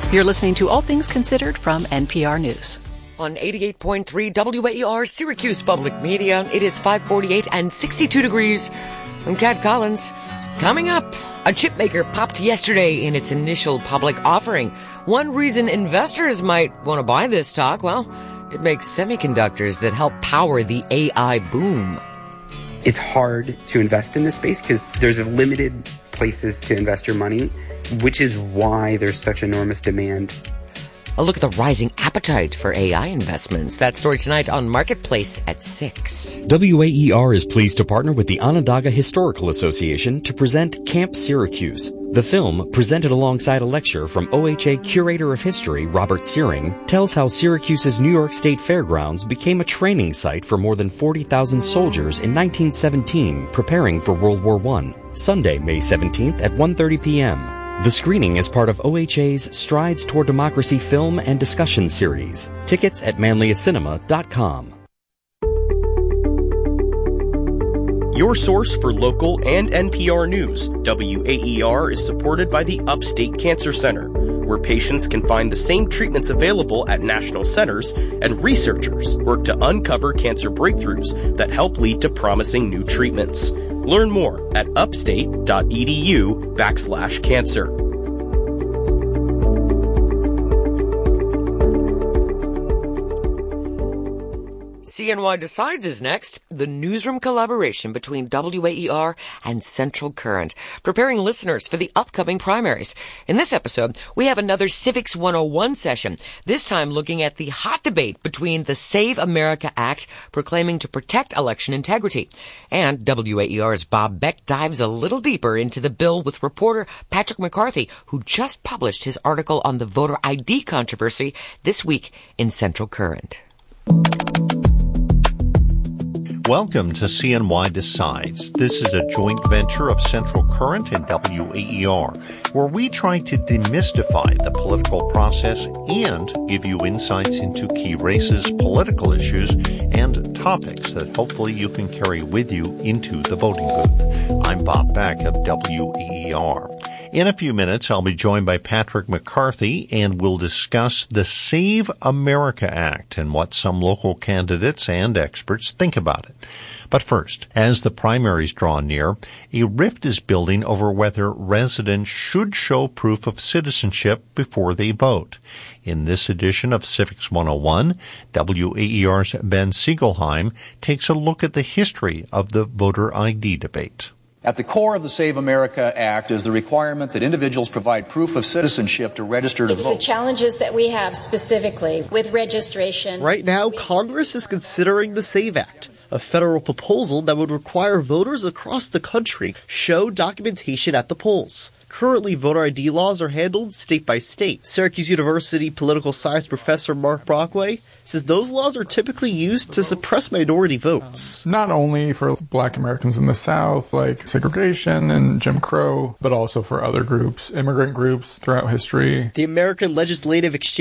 You're listening to All Things Considered from NPR News. On 88.3 WAER Syracuse Public Media, it is 5:48 and 62 degrees. I'm Kat Collins. Coming up, a chip maker popped yesterday in its initial public offering. One reason investors might want to buy this stock, well, it makes semiconductors that help power the AI boom. It's hard to invest in this space because there's limited places to invest your money, which is why there's such enormous demand. A look at the rising appetite for AI investments. That story tonight on Marketplace at 6. WAER is pleased to partner with the Onondaga Historical Association to present Camp Syracuse. The film, presented alongside a lecture from OHA Curator of History Robert Searing, tells how Syracuse's New York State Fairgrounds became a training site for more than 40,000 soldiers in 1917 preparing for World War I. Sunday, May 17th at 1:30 p.m. The screening is part of OHA's Strides Toward Democracy film and discussion series. Tickets at manliacinema.com. Your source for local and NPR news, WAER is supported by the Upstate Cancer Center, where patients can find the same treatments available at national centers, and researchers work to uncover cancer breakthroughs that help lead to promising new treatments. Learn more at upstate.edu/cancer. CNY Decides is next. The newsroom collaboration between WAER and Central Current, preparing listeners for the upcoming primaries. In this episode, we have another Civics 101 session, this time looking at the hot debate between the Save America Act, proclaiming to protect election integrity, and WAER's Bob Beck dives a little deeper into the bill with reporter Patrick McCarthy, who just published his article on the voter ID controversy this week in Central Current. Welcome to CNY Decides. This is a joint venture of Central Current and WAER, where we try to demystify the political process and give you insights into key races, political issues, and topics that hopefully you can carry with you into the voting booth. I'm Bob Beck of WAER. In a few minutes, I'll be joined by Patrick McCarthy, and we'll discuss the Save America Act and what some local candidates and experts think about it. But first, as the primaries draw near, a rift is building over whether residents should show proof of citizenship before they vote. In this edition of Civics 101, WAER's Ben Siegelheim takes a look at the history of the voter ID debate. At the core of the Save America Act is the requirement that individuals provide proof of citizenship to register to vote. It's the challenges that we have specifically with registration. Right now, Congress is considering the SAVE Act, a federal proposal that would require voters across the country show documentation at the polls. Currently, voter ID laws are handled state by state. Syracuse University political science professor Mark Brockway says those laws are typically used to suppress minority votes. Not only for Black Americans in the South, like segregation and Jim Crow, but also for other groups, immigrant groups throughout history. The American Legislative Exchange